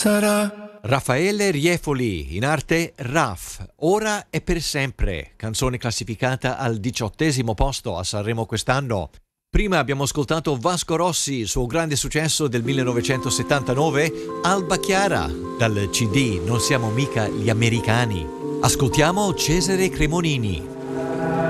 sarà. Raffaele Riefoli, in arte Raf, Ora e per sempre, canzone classificata al 18° posto a Sanremo quest'anno. Prima abbiamo ascoltato Vasco Rossi, il suo grande successo del 1979, Alba Chiara, dal CD Non siamo mica gli americani. Ascoltiamo Cesare Cremonini,